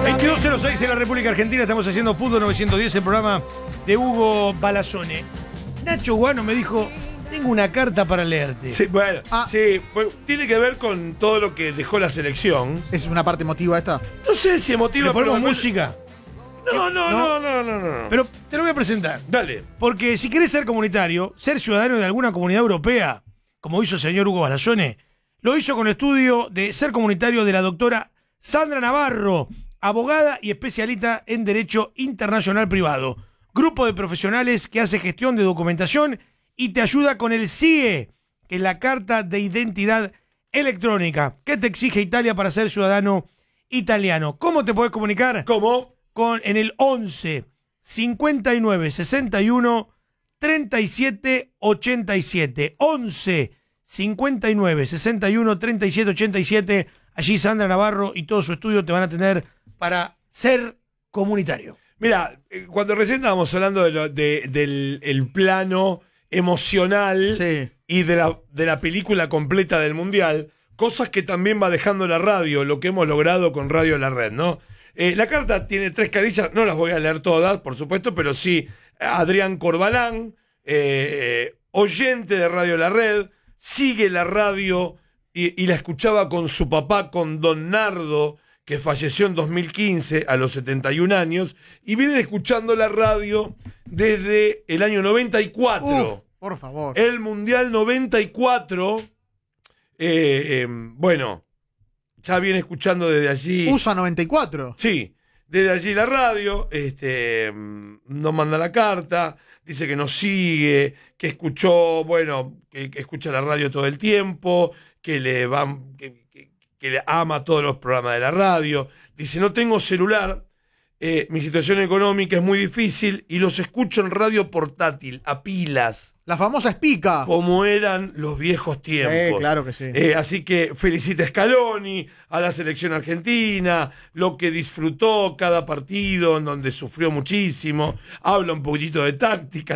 22:06 en la República Argentina. Estamos haciendo Fútbol 910, el programa de Hugo Balazone. Nacho Guano me dijo: tengo una carta para leerte. Sí, bueno, tiene que ver con todo lo que dejó la selección. ¿Es una parte emotiva esta? No sé si emotiva. ¿Le ponemos pero música? No. Pero te lo voy a presentar. Dale. Porque si querés ser comunitario, ser ciudadano de alguna comunidad europea, como hizo el señor Hugo Balazone, lo hizo con el estudio de ser comunitario de la doctora Sandra Navarro, abogada y especialista en Derecho Internacional Privado. Grupo de profesionales que hace gestión de documentación y te ayuda con el CIE, que es la Carta de Identidad Electrónica, que te exige Italia para ser ciudadano italiano. ¿Cómo te podés comunicar? ¿Cómo? En el 11 59 61 37 87. 11 59 61 37 87. Allí Sandra Navarro y todo su estudio te van a tener para ser comunitario. Mira, cuando recién estábamos hablando del plano emocional, Sí. y de la película completa del Mundial, cosas que también va dejando la radio, lo que hemos logrado con Radio La Red, ¿no? La carta tiene 3 carillas, no las voy a leer todas, por supuesto, pero sí, Adrián Corbalán, oyente de Radio La Red, sigue la radio y la escuchaba con su papá, con Don Nardo, que falleció en 2015 a los 71 años, y vienen escuchando la radio desde el año 94. Por favor. El Mundial 94, bueno, ya viene escuchando desde allí. USA 94. Sí, desde allí la radio, nos manda la carta, dice que nos sigue, que escuchó, bueno, que escucha la radio todo el tiempo, que le ama todos los programas de la radio. Dice: no tengo celular, mi situación económica es muy difícil y los escucho en radio portátil, a pilas. La famosa espica. Como eran los viejos tiempos. Claro que sí. Así que felicita a Scaloni, a la selección argentina, lo que disfrutó cada partido, en donde sufrió muchísimo. Habla un poquitito de táctica.